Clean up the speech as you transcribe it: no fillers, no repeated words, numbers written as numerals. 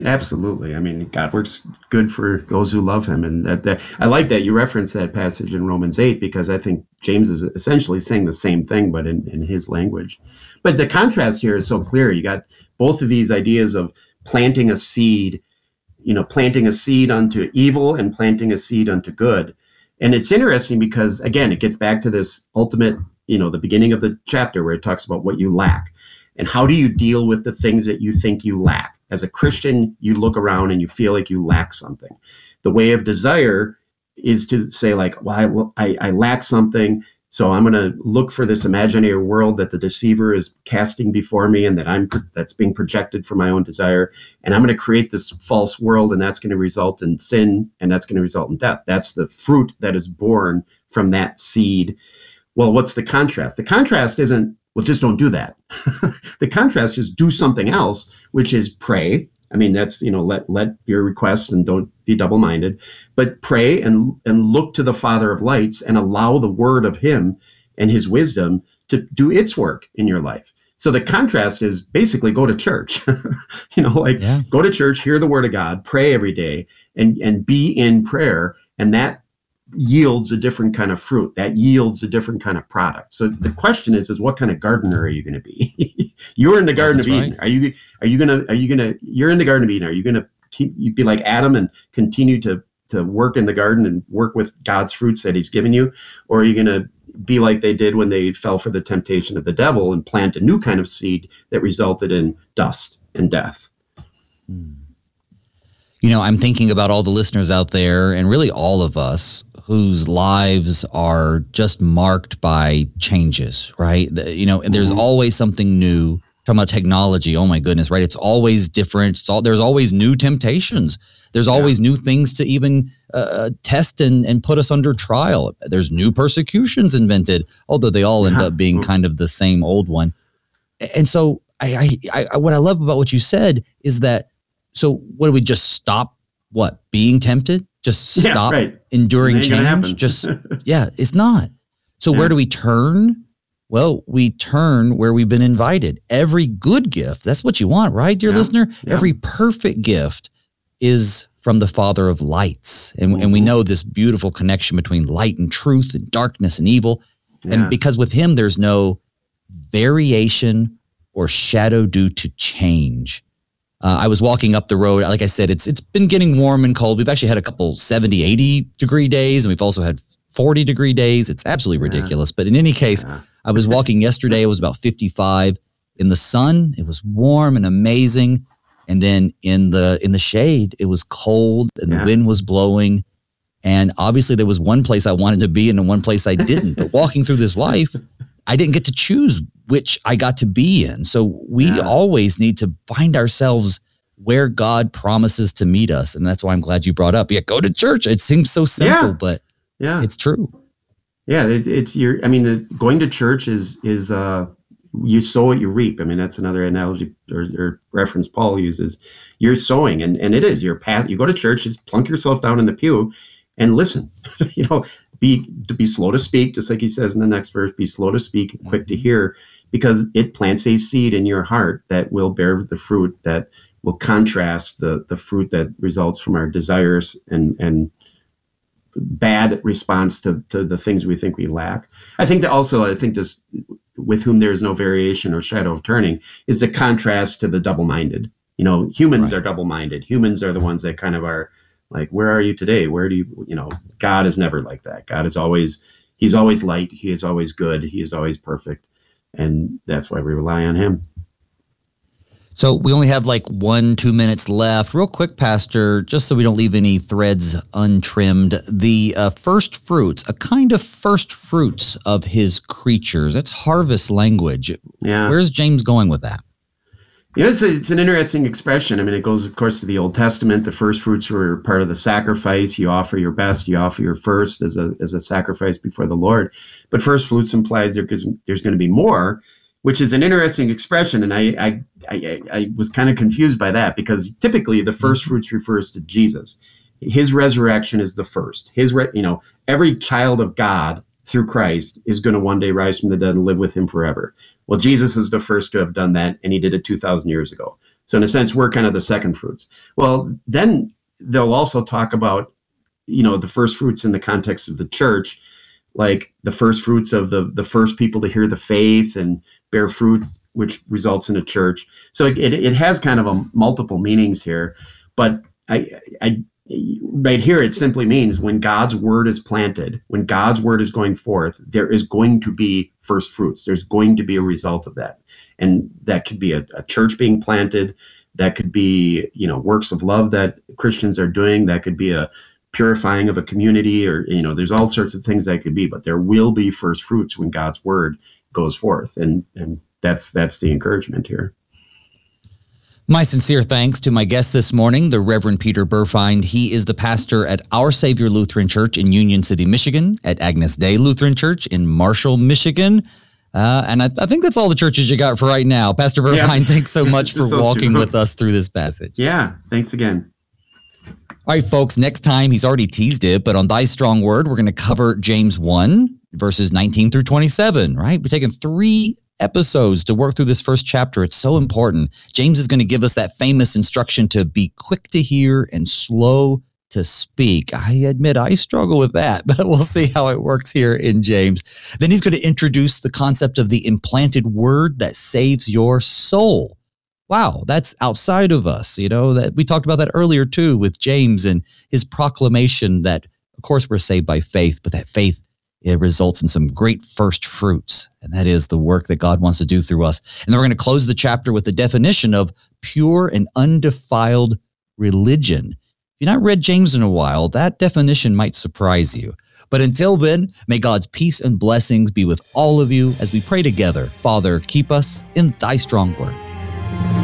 Absolutely. I mean, God works good for those who love him. And I like that you referenced that passage in Romans 8, because I think James is essentially saying the same thing, but in his language. But the contrast here is so clear. You got both of these ideas of planting a seed, planting a seed unto evil and planting a seed unto good. And it's interesting because, again, it gets back to this ultimate, the beginning of the chapter where it talks about what you lack. And how do you deal with the things that you think you lack? As a Christian, you look around and you feel like you lack something. The way of desire is to say, like, well, I lack something, so I'm going to look for this imaginary world that the deceiver is casting before me and that's being projected for my own desire. And I'm going to create this false world, and that's going to result in sin, and that's going to result in death. That's the fruit that is born from that seed. Well, what's the contrast? The contrast isn't, well, just don't do that. The contrast is do something else, which is pray. I mean, that's, let your requests, and don't be double-minded, but pray and look to the Father of lights and allow the word of him and his wisdom to do its work in your life. So the contrast is basically go to church, Go to church, hear the word of God, pray every day, and be in prayer. And that yields a different kind of fruit, that yields a different kind of product. So the question is what kind of gardener are you going to be? You're in the Garden of Eden. Right. You're in the Garden of Eden. Are you going to be like Adam and continue to work in the garden and work with God's fruits that he's given you? Or are you going to be like they did when they fell for the temptation of the devil and plant a new kind of seed that resulted in dust and death? I'm thinking about all the listeners out there, and really all of us, whose lives are just marked by changes, right? And there's always something new. Talking about technology, oh my goodness, right? It's always different. There's always new temptations. There's always new things to even test and put us under trial. There's new persecutions invented, although they all end up being kind of the same old one. And so I what I love about what you said is that, so what do we just stop being tempted? Just stop enduring change? It's not. So where do we turn? Well, we turn where we've been invited. Every good gift, that's what you want, right, dear listener? Yeah. Every perfect gift is from the Father of lights. And we know this beautiful connection between light and truth and darkness and evil. Yeah. And because with him, there's no variation or shadow due to change. I was walking up the road. Like I said, it's been getting warm and cold. We've actually had a couple 70, 80 degree days, and we've also had 40 degree days. It's absolutely ridiculous. But in any case, I was walking yesterday. It was about 55 in the sun. It was warm and amazing. And then in the shade, it was cold and the wind was blowing. And obviously there was one place I wanted to be and one place I didn't. But walking through this life, I didn't get to choose which I got to be in. So we always need to find ourselves where God promises to meet us. And that's why I'm glad you brought up, go to church. It seems so simple, but it's true. Yeah, going to church is you sow what you reap. I mean, that's another analogy or reference Paul uses. You're sowing, and it is. You go to church, just plunk yourself down in the pew and listen. Be slow to speak, just like he says in the next verse, be slow to speak, quick to hear, because it plants a seed in your heart that will bear the fruit that will contrast the fruit that results from our desires and bad response to the things we think we lack. I think this, with whom there is no variation or shadow of turning, is the contrast to the double-minded. Humans are double-minded. Humans are the ones that kind of are like, where are you today? Where do you, God is never like that. God is always, he's always light. He is always good. He is always perfect. And that's why we rely on him. So we only have 1-2 minutes left. Real quick, Pastor, just so we don't leave any threads untrimmed, the first fruits, a kind of first fruits of his creatures. That's harvest language. Yeah. Where's James going with that? It's an interesting expression. I mean, it goes, of course, to the Old Testament. The first fruits were part of the sacrifice. You offer your best. You offer your first as a sacrifice before the Lord. But first fruits implies there's going to be more, which is an interesting expression. And I was kind of confused by that, because typically the first fruits refers to Jesus. His resurrection is the first. Every child of God through Christ is going to one day rise from the dead and live with him forever. Well, Jesus is the first to have done that, and he did it 2,000 years ago. So in a sense, we're kind of the second fruits. Well, then they'll also talk about, the first fruits in the context of the church, like the first fruits of the first people to hear the faith and bear fruit, which results in a church. So it has kind of a multiple meanings here, but I right here, it simply means when God's word is planted, when God's word is going forth, there is going to be first fruits. There's going to be a result of that. And that could be a church being planted. That could be, works of love that Christians are doing. That could be a purifying of a community, or, there's all sorts of things that could be, but there will be first fruits when God's word goes forth. And that's the encouragement here. My sincere thanks to my guest this morning, the Reverend Peter Burfeind. He is the pastor at Our Savior Lutheran Church in Union City, Michigan, at Agnus Dei Lutheran Church in Marshall, Michigan. And I think that's all the churches you got for right now. Pastor Burfeind, thanks so much for walking with us through this passage. Yeah, thanks again. All right, folks, next time, he's already teased it, but on Thy Strong Word, we're going to cover James 1, verses 19 through 27, right? We're taking 3 episodes to work through this first chapter. It's so important. James is going to give us that famous instruction to be quick to hear and slow to speak. I admit I struggle with that, but we'll see how it works here in James. Then he's going to introduce the concept of the implanted word that saves your soul. Wow, that's outside of us. That we talked about that earlier too with James and his proclamation that, of course, we're saved by faith, but that faith, it results in some great first fruits. And that is the work that God wants to do through us. And then we're going to close the chapter with the definition of pure and undefiled religion. If you've not read James in a while, that definition might surprise you. But until then, may God's peace and blessings be with all of you as we pray together. Father, keep us in Thy strong word.